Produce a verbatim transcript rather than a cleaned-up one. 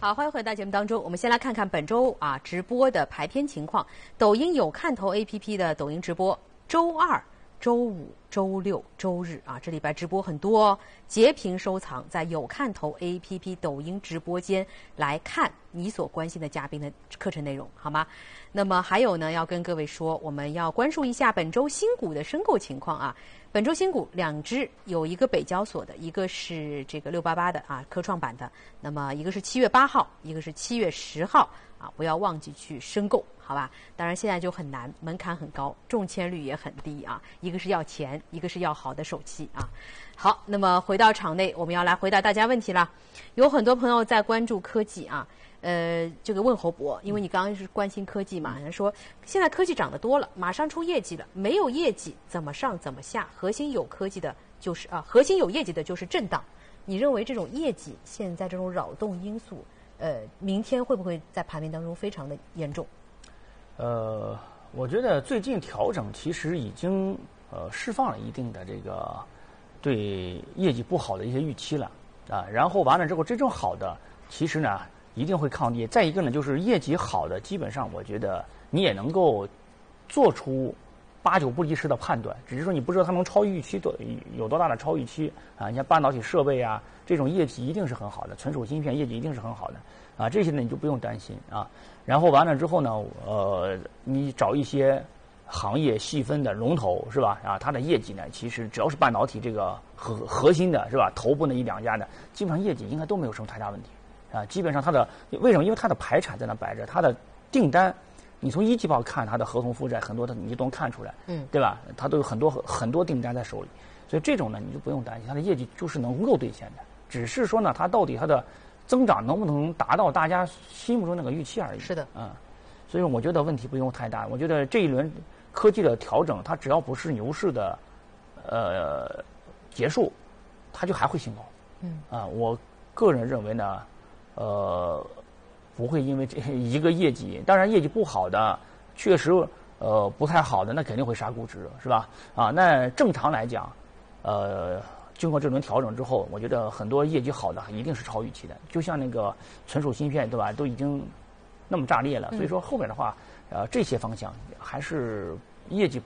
好，欢迎回到节目当中。我们先来看看本周啊直播的排片情况。抖音有看头 A P P 的抖音直播，周二、周五、周六、周日啊，这礼拜直播很多哦。截屏收藏在有看头 A P P 抖音直播间来看你所关心的嘉宾的课程内容，好吗？那么还有呢，要跟各位说，我们要关注一下本周新股的申购情况啊。本周新股两只，有一个北交所的，一个是这个六八八的啊，科创板的。那么一个是七月八号，一个是七月十号啊，不要忘记去申购，好吧？当然现在就很难，门槛很高，中签率也很低啊。一个是要钱，一个是要好的手气啊。好，那么回到场内，我们要来回答大家问题了。有很多朋友在关注科技啊。呃，这个问侯博，因为你刚刚是关心科技嘛，人说现在科技涨得多了，马上出业绩了，没有业绩怎么上怎么下，核心有科技的就是啊，核心有业绩的就是震荡。你认为这种业绩现在这种扰动因素，呃，明天会不会在盘面当中非常的严重？ 呃，我觉得最近调整其实已经呃释放了一定的这个对业绩不好的一些预期了啊，然后完了之后，真正好的其实呢。一定会抗跌。再一个呢，就是业绩好的，基本上我觉得你也能够做出八九不离十的判断，只是说你不知道它能超预期多有多大的超预期啊。你像半导体设备啊，这种业绩一定是很好的，存储芯片业绩一定是很好的啊。这些呢你就不用担心啊。然后完了之后呢，呃，你找一些行业细分的龙头是吧？啊，它的业绩呢，其实只要是半导体这个核核心的是吧，头部那一两家呢，基本上业绩应该都没有什么太大问题。啊，基本上它的为什么？因为它的排产在那摆着，它的订单，你从一季报看它的合同负债很多的，你都能看出来，嗯，对吧？它都有很多很多订单在手里，所以这种呢你就不用担心，它的业绩就是能够兑现的，只是说呢，它到底它的增长能不能达到大家心目中那个预期而已。 是的， 嗯，所以我觉得问题不用太大。我觉得这一轮科技的调整，它只要不是牛市的呃结束，它就还会新高。嗯，啊，我个人认为呢。呃，不会因为这一个业绩，当然业绩不好的，确实呃不太好的，那肯定会杀估值，是吧？啊，那正常来讲，呃，经过这轮调整之后，我觉得很多业绩好的一定是超预期的，就像那个存储芯片，对吧？都已经那么炸裂了，所以说后面的话，呃，这些方向还是业绩